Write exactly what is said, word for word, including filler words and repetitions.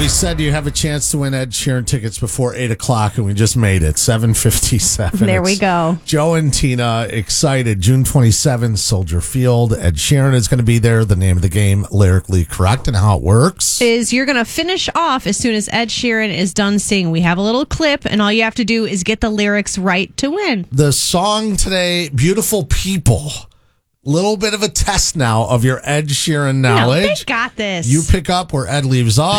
We said you have a chance to win Ed Sheeran tickets before eight o'clock, and we just made it. seven fifty-seven. There we It's go. Joe and Tina excited. June twenty-seventh, Soldier Field. Ed Sheeran is going to be there. The name of the game, lyrically correct, and how it works. Is you're going to finish off as soon as Ed Sheeran is done singing. We have a little clip, and all you have to do is get the lyrics right to win. The song today, Beautiful People. Little bit of a test now of your Ed Sheeran Yeah, knowledge. they got this. You pick up where Ed leaves off.